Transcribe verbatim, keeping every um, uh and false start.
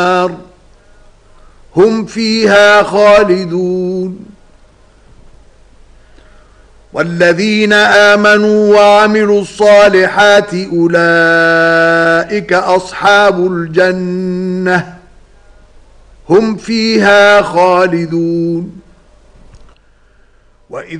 النار هم فيها خالدون والذين آمنوا وعملوا الصالحات أولئك أصحاب الجنة هم فيها خالدون. وإذ